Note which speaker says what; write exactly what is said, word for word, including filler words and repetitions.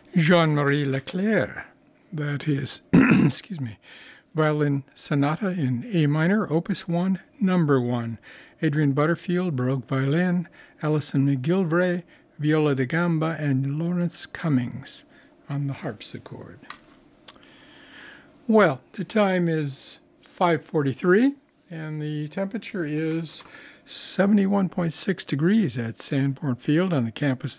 Speaker 1: Jean-Marie Leclerc, that is, excuse me, Violin Sonata in A minor, Opus one, Number one. Adrian Butterfield, Baroque violin, Alison McGilvray, viola da gamba, and Lawrence Cummings on the harpsichord. Well, the time is five forty-three, and the temperature is seventy-one point six degrees at Sanborn Field on the campus